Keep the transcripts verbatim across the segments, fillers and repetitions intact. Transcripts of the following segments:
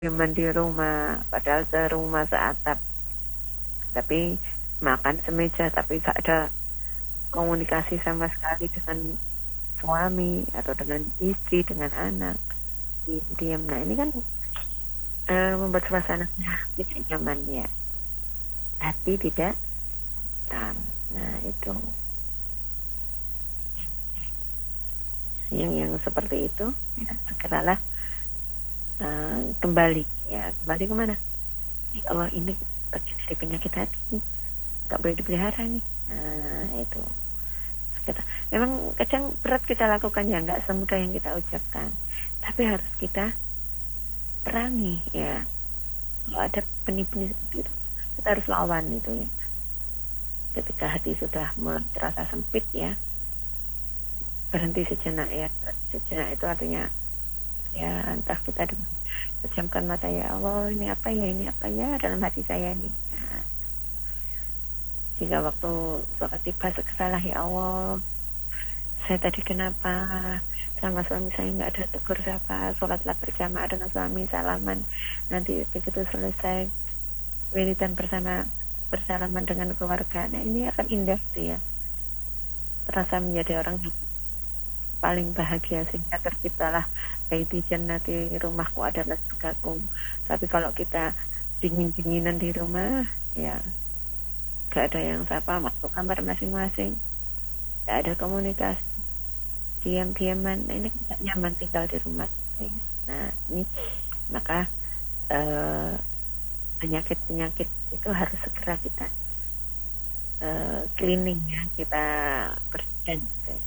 dieman di rumah, padahal serumah seatap, tapi makan semeja, tapi gak ada komunikasi sama sekali dengan suami atau dengan istri, dengan anak, diam. Nah ini kan uh, membuat suasana tidak nyaman ya, hati tidak tenang. Nah itu yang yang seperti itu ya, segeralah uh, kembali ya kembali kemana? Ya Allah, ini bagi dari penyakit hati, nggak boleh dipelihara nih. Nah itu kita, memang kadang berat kita lakukan ya, nggak semudah yang kita ucapkan, tapi harus kita perangi ya. Kalau ada benih-benih seperti itu, kita harus lawan itu ya. Ketika hati sudah mulai terasa sempit ya, berhenti sejenak ya. Sejenak itu artinya ya entah kita pejamkan mata, ya Allah ini apa ya, ini apa ya dalam hati saya ini. Nah, jika waktu sholat tiba segeralah, ya Allah saya tadi kenapa sama suami saya nggak ada tegur sapa, sholatlah berjamaah dengan suami, salaman, nanti begitu selesai wiridan bersama, bersalaman dengan keluarga. Nah ini akan indah tuh ya, terasa menjadi orang yang paling bahagia, sehingga terciptalah baiti jannati, rumahku adalah surgaku. Tapi kalau kita dingin-dinginan di rumah ya, gak ada yang sapa, masuk kamar masing-masing, gak ada komunikasi, diam-diaman. Nah, ini gak nyaman tinggal di rumah. Nah ini maka eh, penyakit-penyakit itu harus segera kita uh, cleaning ya, kita bersihkan gitu ya.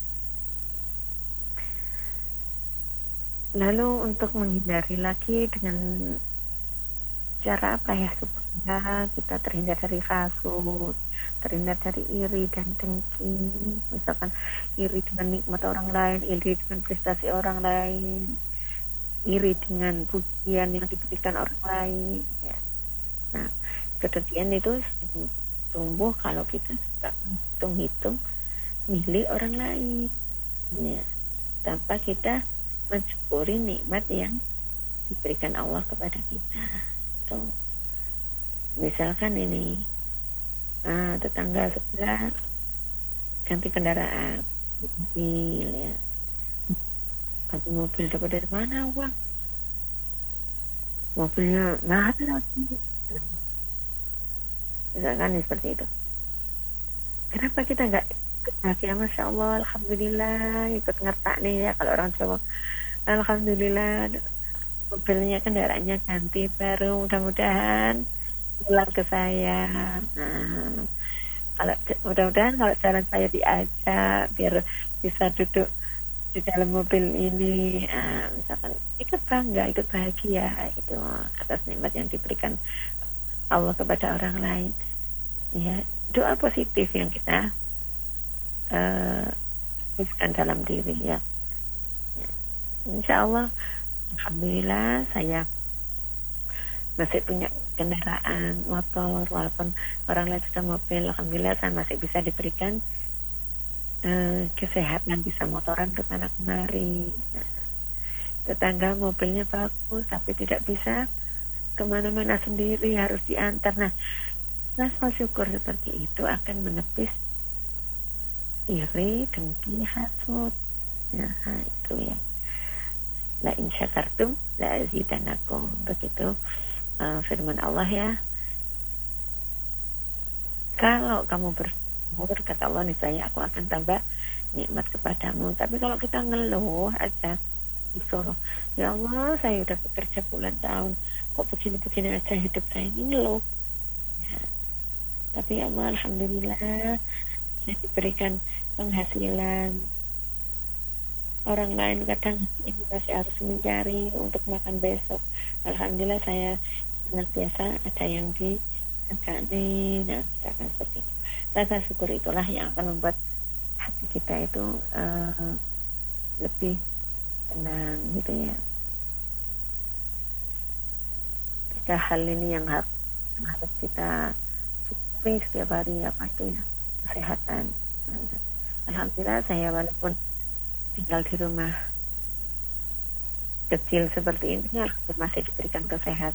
Lalu untuk menghindari lagi dengan cara apa ya supaya kita terhindar dari hasud, terhindar dari iri dan dengki. Misalkan iri dengan nikmat orang lain, iri dengan prestasi orang lain, iri dengan pujian yang diberikan orang lain ya. Nah kedengkian itu tumbuh kalau kita suka hitung-hitung milik orang lain ya, tanpa kita mensyukuri nikmat yang diberikan Allah kepada kita. Tuh. Misalkan ini nah, tetangga sebelah ganti kendaraan, mobil ya, ganti mobil, dapat dari mana uang? Mobilnya nggak ada lagi. Misalkan seperti itu. Kenapa kita nggak bahagia? Masya Allah, alhamdulillah, ikut ngertak nih ya kalau orang Jawa. Alhamdulillah mobilnya, kendaraannya ganti baru, mudah-mudahan pulang ke saya. Nah, kalau mudah-mudahan kalau jalan saya diajak biar bisa duduk di dalam mobil ini. Nah, misalkan ikut bangga, ikut bahagia itu atas nikmat yang diberikan Allah kepada orang lain. Ya, doa positif yang kita uh, tuliskan dalam diri ya. Insya Allah, alhamdulillah saya masih punya kendaraan motor, walaupun orang lain sudah mobil. Alhamdulillah saya masih bisa diberikan uh, kesehatan, bisa motoran ke sana kemari. Nah, tetangga mobilnya bagus tapi tidak bisa kemana-mana sendiri, harus diantar. Nah rasa syukur seperti itu akan menepis iri, dengki, hasud. Nah itu ya, la in syakartum la azidanakum, begitu uh, firman Allah ya. Kalau kamu bersyukur, kata Allah, niscaya aku akan tambah nikmat kepadamu. Tapi kalau kita ngeluh aja, disuruh, ya Allah saya udah bekerja puluhan tahun kok begini-begini aja hidup saya ini, ngeluh ya. Tapi ya Allah, alhamdulillah saya diberikan penghasilan. Orang lain kadang ini masih harus mencari untuk makan besok. Alhamdulillah saya senantiasa ada yang disegani. Nah, misalkan seperti itu. Rasa syukur itulah yang akan membuat hati kita itu uh, lebih tenang gitu ya. Tiga hal ini yang harus, yang harus kita syukuri setiap hari, apa itu ya, kesehatan. Alhamdulillah saya walaupun tinggal di rumah kecil seperti ini harus masih diberikan kesehatan.